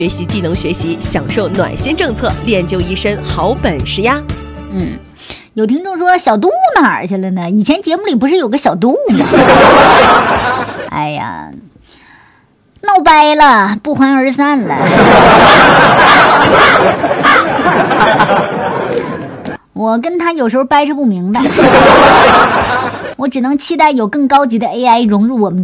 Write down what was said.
学习技能学习，享受暖心政策，练就一身好本事呀。 有听众说小度哪儿去了呢？以前节目里不是有个小度吗？哎呀，闹掰了，不欢而散了。我跟他有时候掰扯不明白，我只能期待有更高级的 AI 融入我们